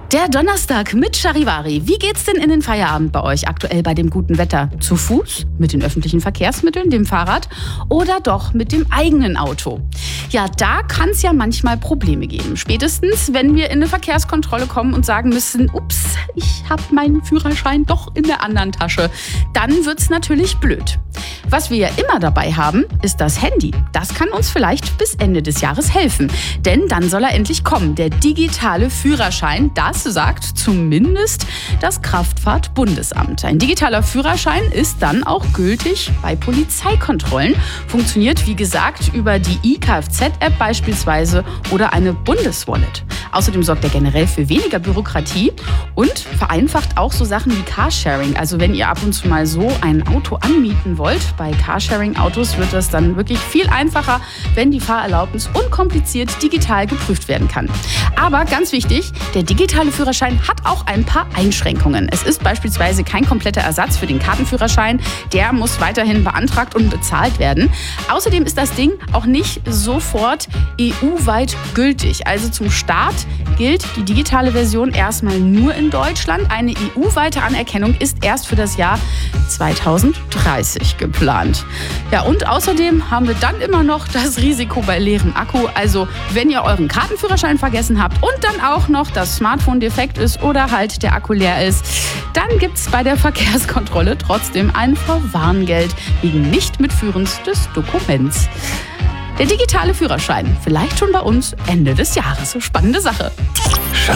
Der Donnerstag mit Charivari. Wie geht's denn in den Feierabend bei euch aktuell bei dem guten Wetter? Zu Fuß, mit den öffentlichen Verkehrsmitteln, dem Fahrrad oder doch mit dem eigenen Auto? Ja, da kann es ja manchmal Probleme geben. Spätestens, wenn wir in eine Verkehrskontrolle kommen und sagen müssen, ups, ich habe meinen Führerschein doch in der anderen Tasche. Dann wird's natürlich blöd. Was wir ja immer dabei haben, ist das Handy. Das kann uns vielleicht bis Ende des Jahres helfen. Denn dann soll er endlich kommen, der digitale Führerschein. Das sagt zumindest das Kraftfahrtbundesamt. Ein digitaler Führerschein ist dann auch gültig bei Polizeikontrollen. Funktioniert, wie gesagt, über die eKFZ-App beispielsweise oder eine Bundeswallet. Außerdem sorgt er generell für weniger Bürokratie und vereinfacht auch so Sachen wie Carsharing. Also wenn ihr ab und zu mal so ein Auto anmieten wollt, bei Carsharing-Autos wird das dann wirklich viel einfacher, wenn die Fahrerlaubnis unkompliziert digital geprüft werden kann. Aber ganz wichtig, der digitale Führerschein hat auch ein paar Einschränkungen. Es ist beispielsweise kein kompletter Ersatz für den Kartenführerschein. Der muss weiterhin beantragt und bezahlt werden. Außerdem ist das Ding auch nicht sofort EU-weit gültig. Also zum Start gilt die digitale Version erstmal nur in Deutschland. Eine EU-weite Anerkennung ist erst für das Jahr 2030 geplant. Ja, und außerdem haben wir dann immer noch das Risiko bei leerem Akku. Also wenn ihr euren Kartenführerschein vergessen habt und dann auch noch das Smartphone defekt ist oder halt der Akku leer ist, dann gibt's bei der Verkehrskontrolle trotzdem ein Verwarngeld wegen Nichtmitführens des Dokuments. Der digitale Führerschein, vielleicht schon bei uns Ende des Jahres. Spannende Sache.